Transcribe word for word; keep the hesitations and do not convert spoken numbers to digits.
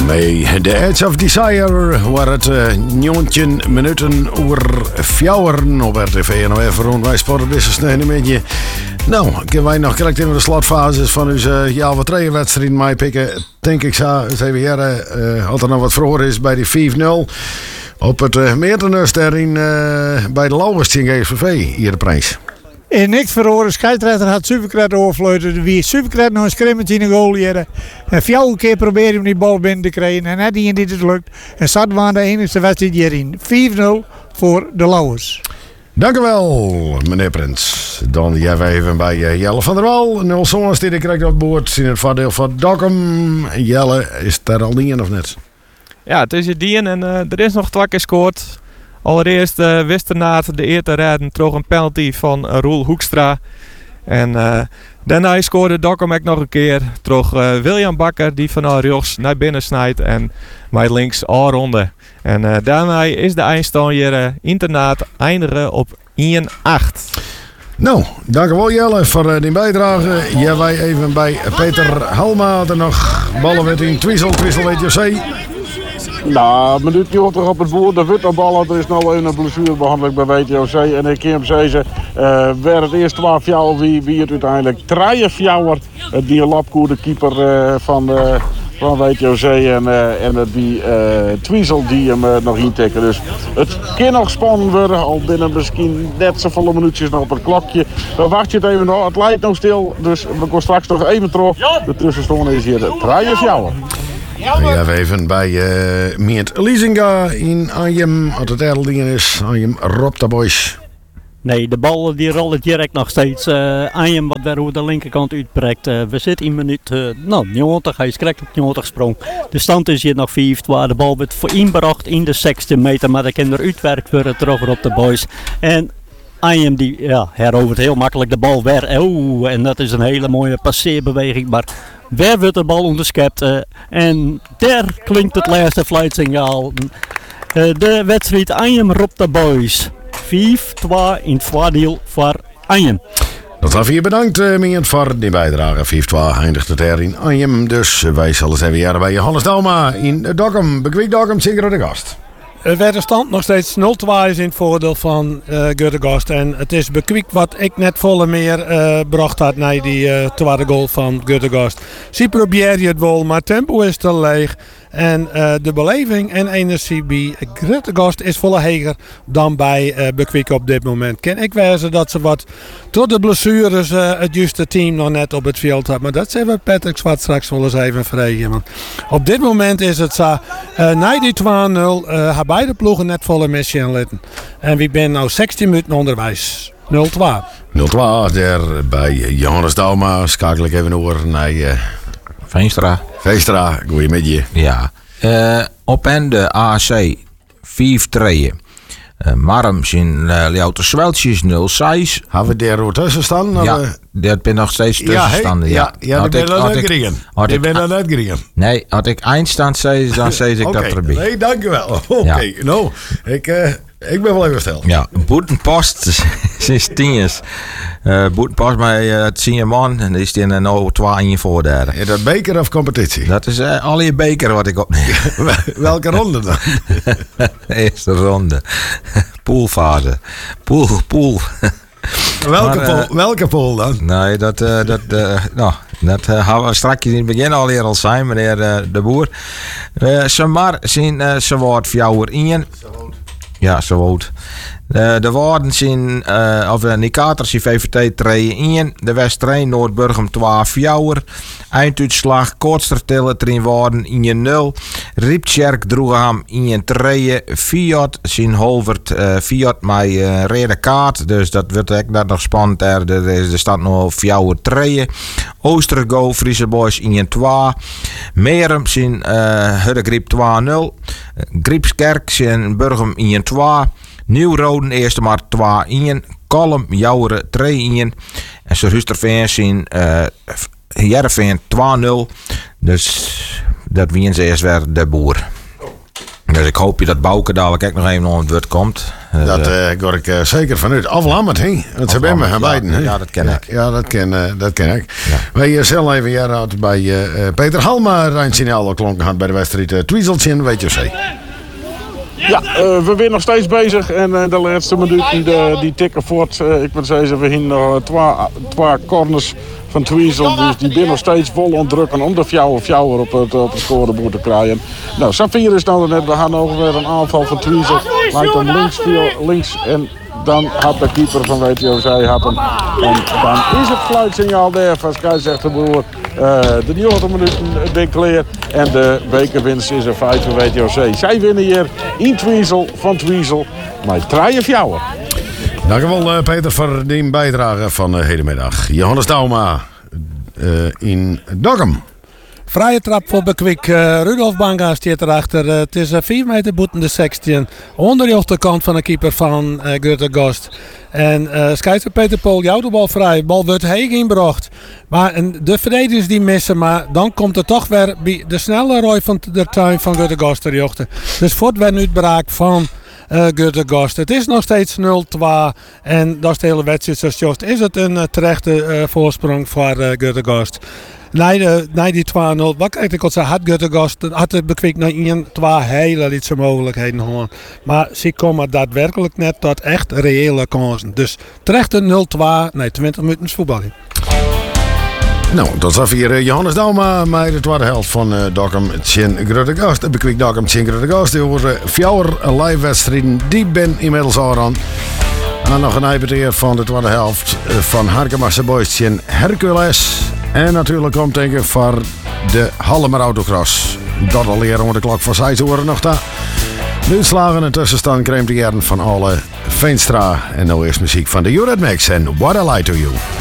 Nee, The Edge of Desire, waar het uh, negentien minuten over fjouweren op R T V en weer voor wij sportbusiness een beetje. Nou, kunnen wij nog correct in de slotfases van onze uh, ja, wat trainingswedstrijd mij pikken. Denk ik zo, even hier, uh, als er nog wat vroeger is bij die vijf nul. Op het uh, meertenus daarin uh, bij de Lauwers tegen G S V V, hier de prijs. En niks verhoren, scheidsrechter had Superkret overfluiten. Wie Superkret nog een scrimmage in een goal hier. En vier keer probeerde om die bal binnen te krijgen. En net die dit lukt. En zat waren de enige wedstrijd hierin. vijf nul voor de Lauwers. Dank u wel, meneer Prins. Dan jij even bij uh, Jelle van der Wal. Nul zonnes die ik krijg op boord. In het voordeel van Dokkum. Jelle, is daar al dien of net? Ja, het is je dien en uh, er is nog twee keer gescoord. Allereerst uh, Wisternaat de eer te redden. Troch een penalty van uh, Roel Hoekstra. En uh, daarna scoorde Dokkum ook nog een keer. Troch uh, William Bakker die van rechts naar binnen snijdt. En mij links aanronde. En uh, daarmee is de eindstand hier uh, internaat eindigen op één acht. Nou, dankjewel Jelle voor uh, die bijdrage. Jij wij even bij Peter Halma. Er nog ballen met in Twiesel. Twiesel weet je zee. Nou, minuut negentig op het boord. De Witterballen. Er is nou een blessurebehandeling bij W T O C. En ik kan hem zeggen, uh, waar het eerst twaalf jaar wie, wie het uiteindelijk drieën fjouwer. Uh, die Lapkoe, de keeper uh, van, uh, van W T O C. En, uh, en die uh, Twiesel die hem uh, nog intikken. Dus het kan nog spannend worden. Al binnen misschien net zoveel minuutjes nog op het klokje. Dan wacht je het even nog. Het lijkt nog stil. Dus we komen straks nog even terug. De tussenstand is hier de drieën fjouwer. Ja, even bij uh, Meert Liesinga in Anjem. Als het Erdeldingen is, Anjem Rob de Boys. Nee, de bal die rolt direct nog steeds. Uh, Anjem wat weer hoe de linkerkant uitbreekt. Uh, we zitten in minuut uh, nou, negentig. Hij is correct op negentig sprong. De stand is hier nog vijf twee. De bal wordt voor inbracht in de zestigste meter. Maar dat kan er uitwerkt worden terug op de Boys. En Anjem die ja, herovert heel makkelijk de bal weer. Oh, en dat is een hele mooie passeerbeweging. Maar waar wordt de bal onderschept? Uh, en daar klinkt het laatste fluitsignaal. Uh, de wedstrijd Anjem roept de Boys. vijf twee in het voordeel voor Anjem. Dat was hier bedankt, uh, Meert, voor die bijdrage. vijf twee eindigt het er in Anjem. Dus uh, wij zullen eens even jaren bij Johannes Dalma in Dokkum. Bekwiek Dokkum, zeker de gast. Er werd de stand nog steeds nul twee is in het voordeel van uh, Göteborg. En het is Bekwiek wat ik net volle meer uh, bracht had naar die uh, tweede goal van Göteborg. Ze probeert je het wel, maar tempo is te leeg. En uh, de beleving en energie bij Göteborg is volle heger dan bij uh, Bekwiek op dit moment. Ken ik wijzen dat ze wat tot de blessures uh, het juiste team nog net op het veld had. Maar dat zijn we Patrick Zwart straks wel eens even vragen. Want op dit moment is het zo, uh, na die twee nul uh, hebben beide ploegen net volle missie aan litten. En we zijn nu zestien minuten onderwijs. nul twee. nul twee daar bij Johannes Dalma. Schakel ik even over naar uh, Veenstra. Veenstra, goeie met je. Ja. Uh, op en de A C vijf drie. Uh, Marm zijn uh, Louter Zweltjes nul zes. Hebben we daar ook tussen staan? Ja, dat ben nog steeds tussenstanden. Ja, ja, ja, ja dat ben je net gereden. Ik ben net gereden. Nee, had ik eindstand zei, dan zei ik okay, dat erbij. Nee, dank u wel. Oké, okay, ja. nou, ik, uh, ik ben wel even stil. Ja, Boetenpost sinds tien jaar. Uh, Boetenpost bij uh, het senior man en die is in een nou twee in je voorderde. Is dat beker of competitie? Dat is uh, al je beker wat ik opneem. Welke ronde dan? Eerste ronde. Poolfase. Pool, pool. Welke, maar, pool, uh, welke pool dan? Nee, dat, uh, dat, uh, nou, dat uh, gaan we straks in het begin al hier al zijn, meneer uh, de Boer. Uh, Samar zien uh, ze wordt fjouwer in. Ja, zo oud. Uh, de woorden zijn, uh, of de indicators in V V T drie in. De wedstrijd Noordburgum twee vier. Einduitslag Kortstertille drie woorden in nul. Rieptjerk Droegam in drie. Fiat zijn Holvert uh, Fiat met uh, rode kaart. Dus dat wordt echt net nog spannend. Er, er, er staat nog vier drie. Oostergo Friese Boys in twee. Merum zijn uh, Hudde twee nul. Griepskerk zijn Burgum in twee. Nieuw-Roden eerste maar twee in. Kolm Jouweren drie in. En ze Rusterveen zien uh, Heerenveen twee nul. Dus dat winnen ze eerst weer de Boer. Dus ik hoop je dat Bouke dadelijk ook nog even onder het woord komt. Dat uh, ga ik uh, zeker vanuit. Aflammerd, hè? Dat ze bij me gaan beiden. Ja, hè? ja, dat ken ja, ik. Ja, dat ken, uh, dat ken ik. Ja. Wij uh, zelf even jaar uit bij uh, Peter Halma. Rijn signaal al klonken had bij de wedstrijd uh, Tweezeltje, weet je ze. Ja, uh, we zijn nog steeds bezig en uh, de laatste minuten de, die tikken voort. Uh, ik moet zeggen, we hebben nog twee corners van Tweezel. Dus die zijn nog steeds vol ontdrukken om de fjouwer fjouwer op het, op het scorebord te krijgen. Nou, Safir is nou net. We gaan over weer een aanval van Tweezel. Lijkt hem links, veel, links en dan had de keeper van W T O C had hem. En dan is het fluitsignaal daar van scheidsrechterbroer. Uh, de negentig minuten dik leer. En de bekerwinst is een feit voor W T O C. Zij winnen hier in Tweezel van Tweezel. Maar drie fjouwer. Dankjewel uh, Peter voor die bijdrage van uh, hedenmiddag. Johannes Dauma uh, in Dokkum. Vrije trap voor Bekwik. Uh, Rudolf Banga staat erachter. Uh, het is uh, vier meter boeten de zestien. Onder de achterkant van de keeper van uh, Goethe Gast. En uh, scheidsrechter Peter Pool jouwt de bal vrij. De bal wordt heen ingebracht. Maar en de verdedigers die missen. Maar dan komt er toch weer bij de snelle rooi van de tuin van Goethe Gast te jochten. Dus voort weer nu het braak van uh, Goethe Gast. Het is nog steeds nul twee. En dat is de hele wedstrijd zoals Jost. Is het een uh, terechte uh, voorsprong voor uh, Goethe Gast. Nee, de, nee, die twee nul. Wat kijk ik al zei, had Goethe Gast, had de Bekwik naar één, twee hele lietse mogelijkheden gewoon. Maar ze komen daadwerkelijk net tot echt reële kansen. Dus terecht een nul twee, nee, twintig minuten voetbal. Nou, dat is hier Johannes Dauma met de tweede helft van uh, Dokkum Tjen Goethe Gast. De Bekwik Dokkum Tjen Goethe Gast. Die over vier live wedstrijden, die ben inmiddels al aan. En nog een eibeteer van de tweede helft van Harkemasse Boys Tjen Hercules. En natuurlijk komt tegen voor de Hallemer Autocross. Dat al leren om de klok van zes uur nog daar. De uitslagen en tussenstand kreeg de jaren van alle Veenstra. En nou eerst muziek van de Eurythmics en What I Lie To You.